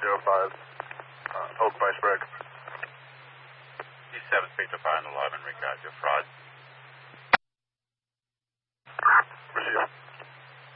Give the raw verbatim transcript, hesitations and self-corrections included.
zero five, uh, Oak Price Break. East seven three two five and eleven, regard your fraud.